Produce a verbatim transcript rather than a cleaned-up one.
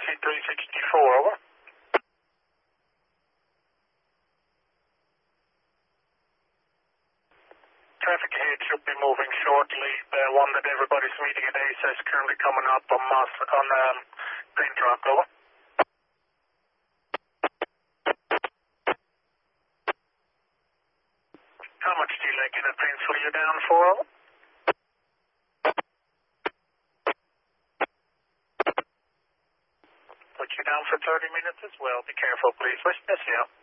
three sixty-four, over. Traffic ahead should be moving shortly. The one that everybody's meeting at A C E S currently coming up on Moss, on um, Green Rock, over. How much do you like in advance? What are you down for, over? Put you down for thirty minutes as well. Be careful, please. Wish this you.